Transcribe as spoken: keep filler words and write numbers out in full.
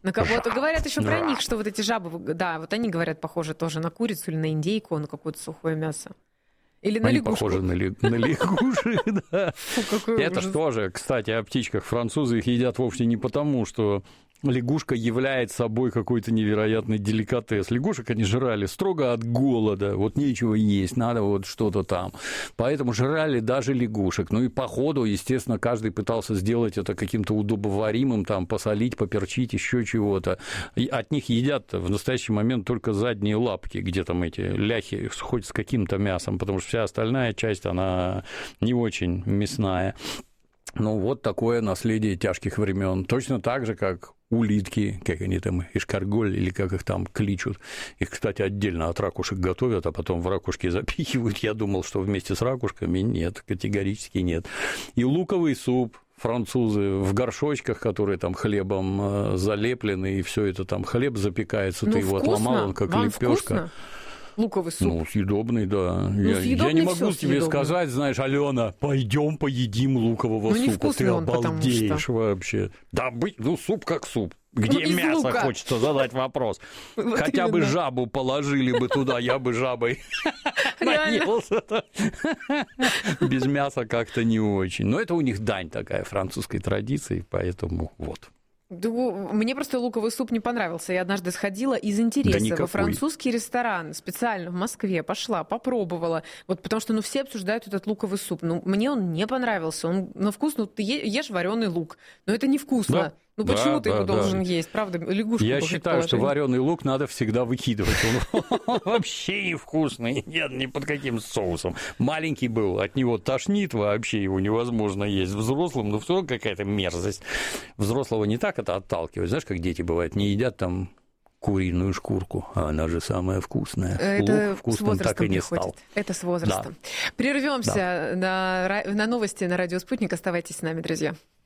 На кого-то говорят еще про них, что вот эти жабы, да, вот они говорят, похоже тоже на курицу или на индейку, на какое-то сухое мясо. Или на Они лягушку. похожи на, ли, на лягушек, да. Фу, это же тоже, кстати, о птичках. Французы их едят вовсе не потому, что лягушка является собой какой-то невероятный деликатес. Лягушек они жрали строго от голода, вот нечего есть, надо вот что-то там. Поэтому жрали даже лягушек. Ну и по ходу, естественно, каждый пытался сделать это каким-то удобоваримым, там, посолить, поперчить, еще чего-то. И от них едят в настоящий момент только задние лапки, где там эти ляхи, хоть с каким-то мясом, потому что вся остальная часть, она не очень мясная. Ну, вот такое наследие тяжких времен. Точно так же, как улитки, как они там, эшкарголь, или как их там кличут. Их, кстати, отдельно от ракушек готовят, а потом в ракушки запихивают. Я думал, что вместе с ракушками нет, категорически нет. И луковый суп. Французы в горшочках, которые там хлебом залеплены, и все это там хлеб запекается, ну, ты его вкусно. отломал, он как Вам лепешка. Вкусно? Луковый суп. Ну, съедобный, да. Ну, я, я не могу тебе съедобный. сказать, знаешь, Алена, пойдем поедим лукового ну, супа. Ты он, обалдеешь что... вообще. Да, быть, ну, суп как суп. Где ну, мясо, лука. хочется задать вопрос. Вот Хотя именно. бы жабу положили бы туда, я бы жабой наелся. Без мяса как-то не очень. Но это у них дань такая французской традиции, поэтому вот. Мне просто луковый суп не понравился. Я однажды сходила из интереса да во французский ресторан, специально в Москве, пошла, попробовала. Вот потому что ну, все обсуждают этот луковый суп. Ну, мне он не понравился. Он на вкус, ну, ты ешь вареный лук, но это невкусно. Да. Ну почему да, ты его да, должен да. есть, правда? Лягушку Я считаю, что вареный лук надо всегда выкидывать. Он вообще невкусный. Нет, ни под каким соусом. Маленький был, от него тошнит, вообще его невозможно есть. Взрослым, ну все какая-то мерзость. Взрослого не так это отталкивает. Знаешь, как дети бывают, не едят там куриную шкурку, а она же самая вкусная. Это лук вкусным так и не приходит. стал. Это с возрастом. Да. Прервемся да. на, на новости на радио «Спутник». Оставайтесь с нами, друзья.